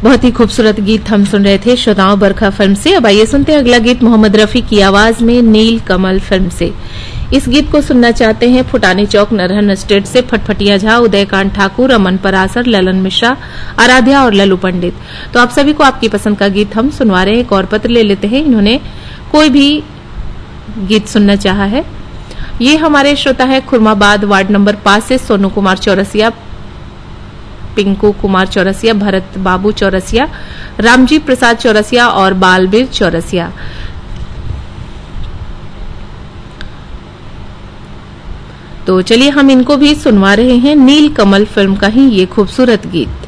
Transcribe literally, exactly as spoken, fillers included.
बहुत ही खूबसूरत गीत हम सुन रहे थे श्रोताओं बरखा फिल्म से। अब आइए सुनते हैं अगला गीत मोहम्मद रफी की आवाज में नील कमल फिल्म से। इस गीत को सुनना चाहते हैं फुटानी चौक नरहन एस्टेट से फटफटिया झा, उदयकांत ठाकुर, अमन परासर, ललन मिश्रा, आराध्या और लल्लू पंडित। तो आप सभी को आपकी पसंद का गीत हम सुनवा रहे हैं। एक और पत्र ले लेते हैं, इन्होंने कोई भी गीत सुनना चाहा है। ये हमारे श्रोता है खुरमाबाद वार्ड नंबर पांच से सोनू कुमार चौरसिया, पिंकू कुमार चौरसिया, भरत बाबू चौरसिया, रामजी प्रसाद चौरसिया और बालबीर चौरसिया। तो चलिए हम इनको भी सुनवा रहे हैं नील कमल फिल्म का ही ये खूबसूरत गीत।